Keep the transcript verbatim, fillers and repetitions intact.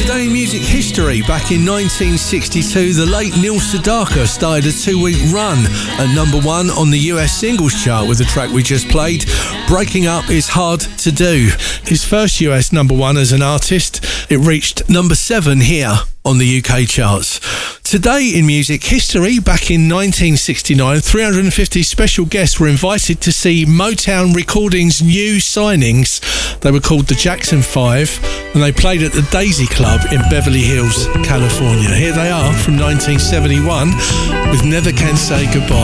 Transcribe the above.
Today in music history, back in nineteen sixty-two, the late Neil Sedaka started a two-week run at number one on the U S singles chart with the track we just played, Breaking Up Is Hard to Do. His first U S number one as an artist, it reached number seven here on the U K charts. Today in music history, back in nineteen sixty-nine, three hundred fifty special guests were invited to see Motown Recordings' new signings. They were called the Jackson Five, and they played at the Daisy Club in Beverly Hills, California. Here they are from nineteen seventy-one with Never Can Say Goodbye.